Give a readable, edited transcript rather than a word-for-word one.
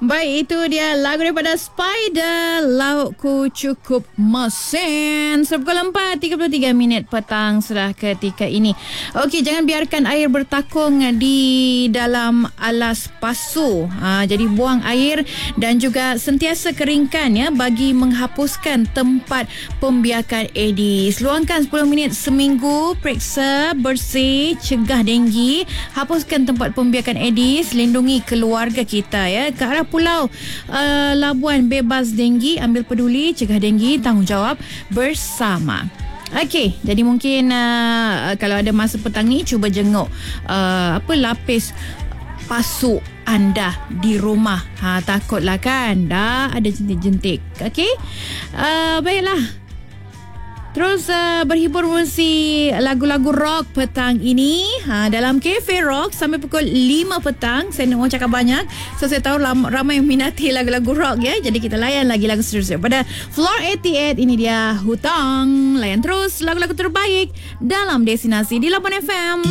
Baik, itu dia lagu daripada Spider, Laukku Cukup Mesin. Pukul 4.33 petang sudah ketika ini. Okey, jangan biarkan air bertakung di dalam alas pasu. Jadi buang air dan juga sentiasa keringkan ya bagi menghapuskan tempat pembiakan Aedes. Luangkan 10 minit seminggu, periksa bersih, cegah denggi, hapuskan tempat pembiakan Aedes, lindungi keluarga kita ya. Ke arah Pulau Labuan bebas denggi, ambil peduli, cegah denggi, tanggungjawab bersama. Okey, jadi mungkin kalau ada masa petang ni cuba jenguk lapis pasu anda di rumah. Takutlah kan dah ada jentik-jentik. Okey. Baiklah. Terus berhibur mengisi lagu-lagu rock petang ini dalam Cafe Rock sampai pukul 5 petang. Saya nak orang cakap banyak, so saya tahu ramai yang minati lagu-lagu rock ya. Jadi kita layan lagi lagu seterusnya pada Floor 88. Ini dia Hutang. Layan terus lagu-lagu terbaik dalam Destinasi di 8 FM.